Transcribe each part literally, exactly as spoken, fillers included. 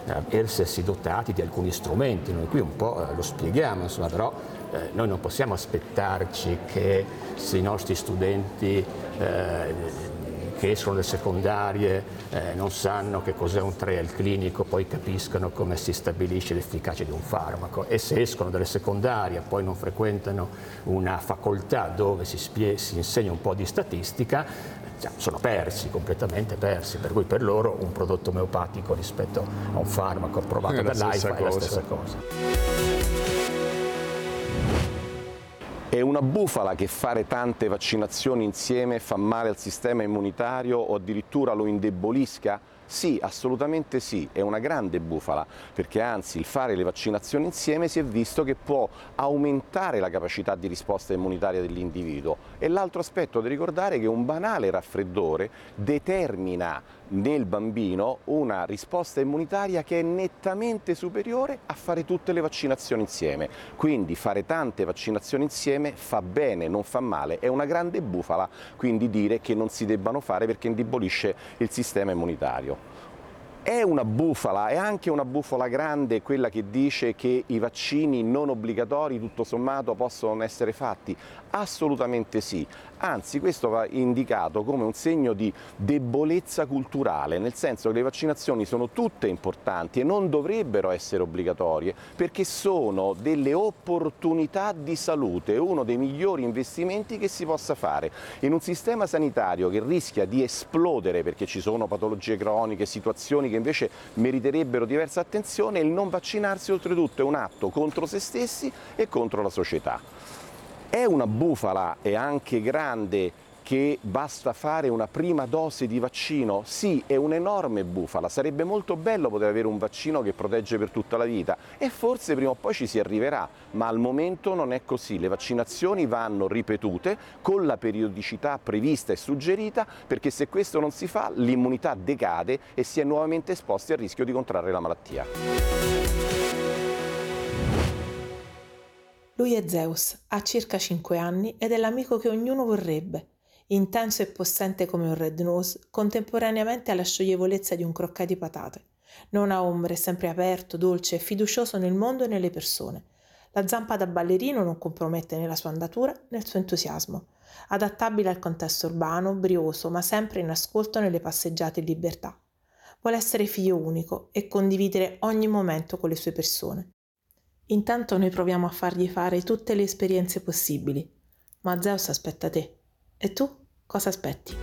eh, essersi dotati di alcuni strumenti. Noi qui un po' eh, lo spieghiamo, insomma, però eh, noi non possiamo aspettarci che se i nostri studenti eh, che escono dalle secondarie eh, non sanno che cos'è un trial clinico, poi capiscano come si stabilisce l'efficacia di un farmaco, e se escono dalle secondarie poi non frequentano una facoltà dove si, spie- si insegna un po' di statistica, cioè, sono persi, completamente persi, per cui per loro un prodotto omeopatico rispetto a un farmaco approvato dall'AIFA è la stessa cosa. È una bufala che fare tante vaccinazioni insieme fa male al sistema immunitario o addirittura lo indebolisca? Sì, assolutamente sì, è una grande bufala, perché anzi il fare le vaccinazioni insieme si è visto che può aumentare la capacità di risposta immunitaria dell'individuo. E l'altro aspetto da ricordare è che un banale raffreddore determina nel bambino una risposta immunitaria che è nettamente superiore a fare tutte le vaccinazioni insieme. Quindi fare tante vaccinazioni insieme fa bene, non fa male, è una grande bufala quindi dire che non si debbano fare perché indebolisce il sistema immunitario. È una bufala, è anche una bufala grande quella che dice che i vaccini non obbligatori tutto sommato possono essere fatti? Assolutamente sì, anzi questo va indicato come un segno di debolezza culturale, nel senso che le vaccinazioni sono tutte importanti e non dovrebbero essere obbligatorie perché sono delle opportunità di salute, uno dei migliori investimenti che si possa fare. In un sistema sanitario che rischia di esplodere perché ci sono patologie croniche, situazioni che invece meriterebbero diversa attenzione, il non vaccinarsi oltretutto è un atto contro se stessi e contro la società. È una bufala e anche grande che basta fare una prima dose di vaccino? Sì, è un'enorme bufala, sarebbe molto bello poter avere un vaccino che protegge per tutta la vita e forse prima o poi ci si arriverà, ma al momento non è così, le vaccinazioni vanno ripetute con la periodicità prevista e suggerita perché se questo non si fa l'immunità decade e si è nuovamente esposti al rischio di contrarre la malattia. Lui è Zeus, ha circa cinque anni ed è l'amico che ognuno vorrebbe. Intenso e possente come un red nose, contemporaneamente ha la scioglievolezza di un croquet di patate. Non ha ombre, è sempre aperto, dolce e fiducioso nel mondo e nelle persone. La zampa da ballerino non compromette né la sua andatura né il suo entusiasmo. Adattabile al contesto urbano, brioso, ma sempre in ascolto nelle passeggiate in libertà. Vuole essere figlio unico e condividere ogni momento con le sue persone. Intanto noi proviamo a fargli fare tutte le esperienze possibili, ma Zeus aspetta te. E tu cosa aspetti?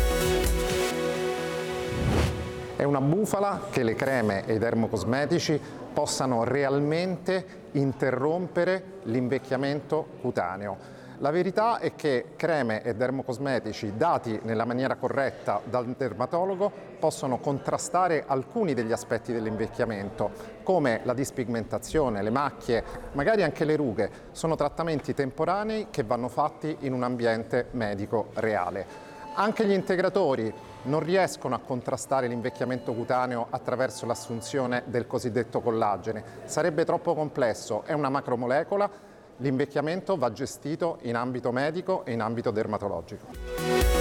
È una bufala che le creme e i dermocosmetici possano realmente interrompere l'invecchiamento cutaneo. La verità è che creme e dermocosmetici dati nella maniera corretta dal dermatologo possono contrastare alcuni degli aspetti dell'invecchiamento, come la dispigmentazione, le macchie, magari anche le rughe. Sono trattamenti temporanei che vanno fatti in un ambiente medico reale. Anche gli integratori non riescono a contrastare l'invecchiamento cutaneo attraverso l'assunzione del cosiddetto collagene. Sarebbe troppo complesso, è una macromolecola. L'invecchiamento va gestito in ambito medico e in ambito dermatologico.